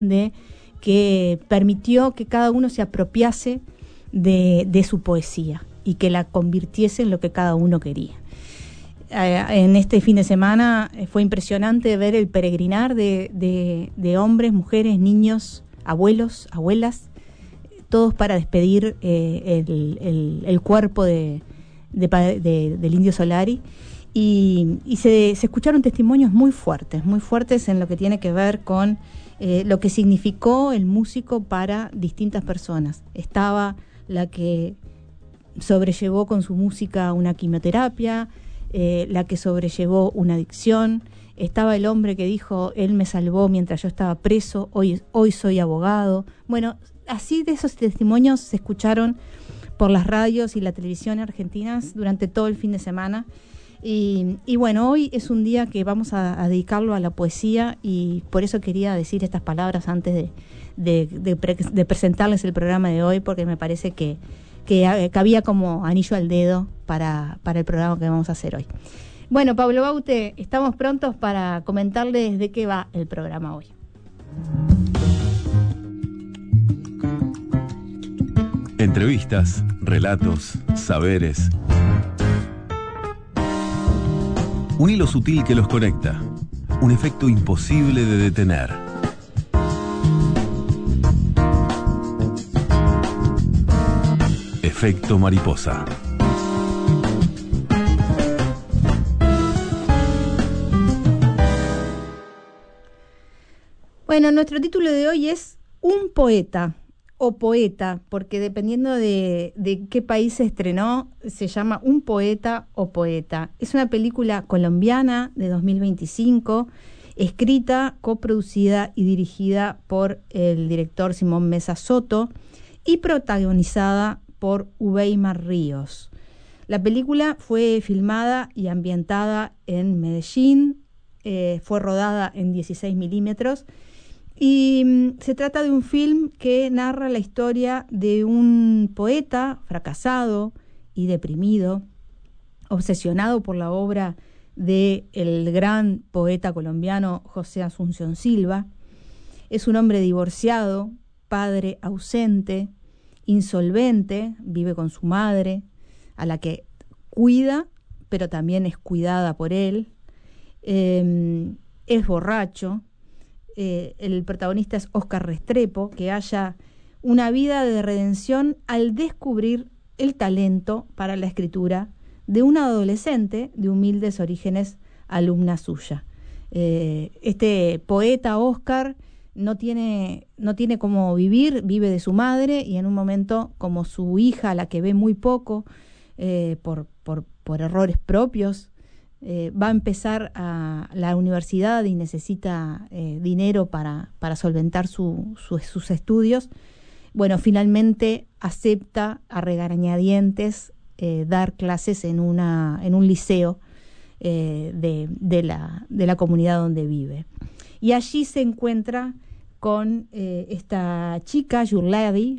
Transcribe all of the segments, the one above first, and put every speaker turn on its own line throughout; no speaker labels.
que permitió que cada uno se apropiase de su poesía y que la convirtiese en lo que cada uno quería. En este fin de semana fue impresionante ver el peregrinar de hombres, mujeres, niños, abuelos, abuelas, todos para despedir el cuerpo del Indio Solari. Y se escucharon testimonios muy fuertes en lo que tiene que ver con lo que significó el músico para distintas personas. Estaba la que sobrellevó con su música una quimioterapia, la que sobrellevó una adicción. Estaba el hombre que dijo: él me salvó mientras yo estaba preso, hoy soy abogado. Bueno, así de esos testimonios se escucharon por las radios y la televisión argentinas durante todo el fin de semana. Y bueno, hoy es un día que vamos a dedicarlo a la poesía, y por eso quería decir estas palabras antes de presentarles el programa de hoy, porque me parece que cabía como anillo al dedo para el programa que vamos a hacer hoy. Bueno, Pablo Baute, estamos prontos para comentarles de qué va el programa hoy.
Entrevistas, relatos, saberes. Un hilo sutil que los conecta. Un efecto imposible de detener. Efecto mariposa.
Bueno, nuestro título de hoy es Un poeta o poeta, porque dependiendo de qué país se estrenó, se llama Un poeta o poeta. Es una película colombiana de 2025, escrita, coproducida y dirigida por el director Simón Mesa Soto y protagonizada por Uweimar Ríos. La película fue filmada y ambientada en Medellín, fue rodada en 16 milímetros, y se trata de un film que narra la historia de un poeta fracasado y deprimido, obsesionado por la obra del gran poeta colombiano José Asunción Silva. Es un hombre divorciado, padre ausente, insolvente, vive con su madre, a la que cuida, pero también es cuidada por él. Es borracho. El protagonista es Óscar Restrepo, que halla una vida de redención al descubrir el talento para la escritura de una adolescente de humildes orígenes, alumna suya. Este poeta Óscar no tiene cómo vivir, vive de su madre, y en un momento, como su hija, a la que ve muy poco por errores propios, va a empezar a la universidad y necesita dinero para solventar sus estudios. Bueno, finalmente acepta a regañadientes dar clases en un liceo de la comunidad donde vive. Y allí se encuentra con esta chica, Yurladi,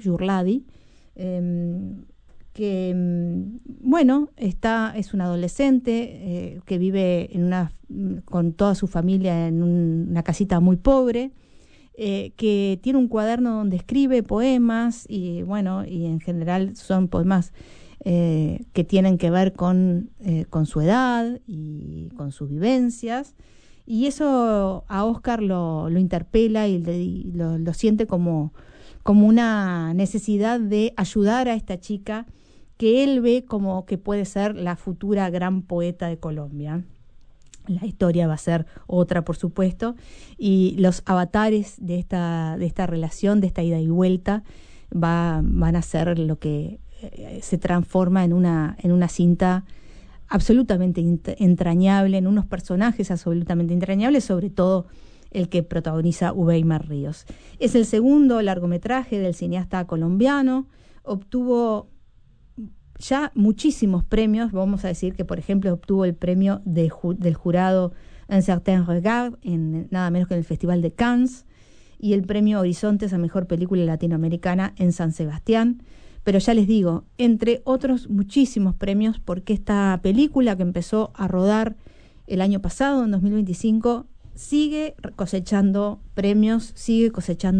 que bueno, es una adolescente que vive con toda su familia en una casita muy pobre, que tiene un cuaderno donde escribe poemas, y bueno, y en general son poemas que tienen que ver con su edad y con sus vivencias, y eso a Óscar lo interpela y lo siente como una necesidad de ayudar a esta chica, que él ve como que puede ser la futura gran poeta de Colombia. La historia va a ser otra, por supuesto, y los avatares de esta relación, de esta ida y vuelta, van a ser lo que se transforma en una cinta absolutamente entrañable, en unos personajes absolutamente entrañables, sobre todo el que protagoniza Uweimar Ríos. Es el segundo largometraje del cineasta colombiano, obtuvo ya muchísimos premios. Vamos a decir que, por ejemplo, obtuvo el premio del jurado Un Certain Regard, en nada menos que en el Festival de Cannes, y el premio Horizontes a Mejor Película Latinoamericana en San Sebastián. Pero ya les digo, entre otros muchísimos premios, porque esta película, que empezó a rodar el año pasado, en 2025, sigue cosechando premios, sigue cosechando